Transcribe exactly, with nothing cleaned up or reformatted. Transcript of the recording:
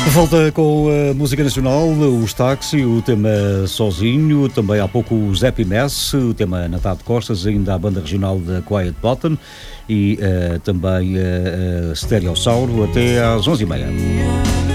Volta com a música nacional, os Táxi, o tema Sozinho, também há pouco o Zé Pimess, o tema Natal de Costas, ainda a banda regional da Quiet Bottom e uh, também uh, uh, Stereossauro até às onze e meia.